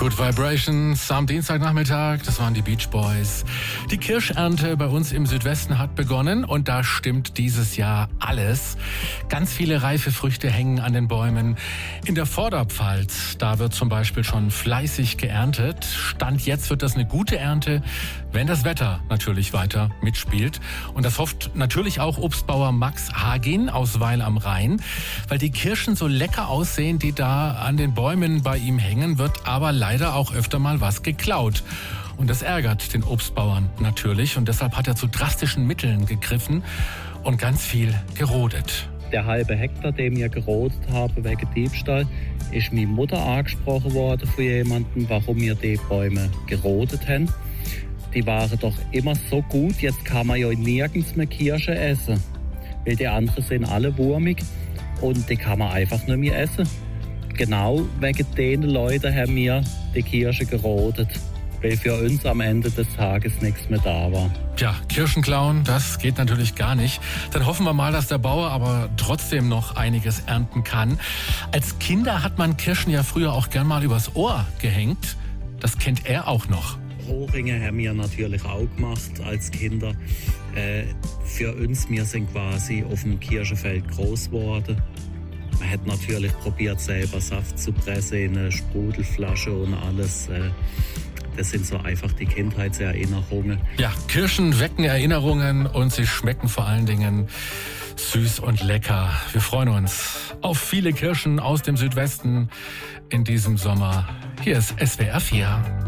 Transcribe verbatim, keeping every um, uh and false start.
Good Vibrations am Dienstagnachmittag, das waren die Beach Boys. Die Kirschernte bei uns im Südwesten hat begonnen und da stimmt dieses Jahr alles. Ganz viele reife Früchte hängen an den Bäumen. In der Vorderpfalz, da wird zum Beispiel schon fleißig geerntet. Stand jetzt wird das eine gute Ernte, wenn das Wetter natürlich weiter mitspielt. Und das hofft natürlich auch Obstbauer Max Hagin aus Weil am Rhein. Weil die Kirschen so lecker aussehen, die da an den Bäumen bei ihm hängen, wird aber leider auch öfter mal was geklaut. Und das ärgert den Obstbauern natürlich. Und deshalb hat er zu drastischen Mitteln gegriffen und ganz viel gerodet. Der halbe Hektar, den wir gerodet haben wegen Diebstahl, ist meine Mutter angesprochen worden von jemandem, warum wir die Bäume gerodet haben. Die waren doch immer so gut, jetzt kann man ja nirgends mehr Kirsche essen. Weil die anderen sind alle wurmig und die kann man einfach nicht mehr essen. Genau wegen den Leuten haben wir die Kirsche gerodet, weil für uns am Ende des Tages nichts mehr da war. Tja, Kirschen klauen, das geht natürlich gar nicht. Dann hoffen wir mal, dass der Bauer aber trotzdem noch einiges ernten kann. Als Kinder hat man Kirschen ja früher auch gern mal übers Ohr gehängt. Das kennt er auch noch. Rohringe haben wir natürlich auch gemacht als Kinder. Äh, für uns, wir sind quasi auf dem Kirschenfeld groß geworden. Man hat natürlich probiert, selber Saft zu pressen in eine Sprudelflasche und alles. Äh, Das sind so einfach die Kindheitserinnerungen. Ja, Kirschen wecken Erinnerungen und sie schmecken vor allen Dingen süß und lecker. Wir freuen uns auf viele Kirschen aus dem Südwesten in diesem Sommer. Hier ist S W R vier.